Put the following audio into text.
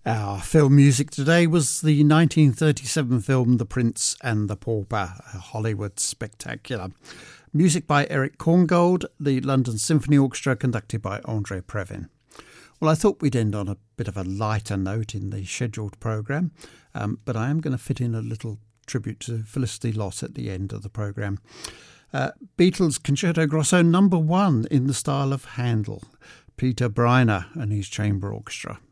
Our film music today was the 1937 film The Prince and the Pauper, a Hollywood spectacular. Music by Eric Korngold, the London Symphony Orchestra, conducted by André Previn. Well, I thought we'd end on a bit of a lighter note in the scheduled programme, but I am going to fit in a little tribute to Felicity Loss at the end of the programme. Beatles Concerto Grosso No. 1 in the style of Handel, Peter Breiner and his chamber orchestra.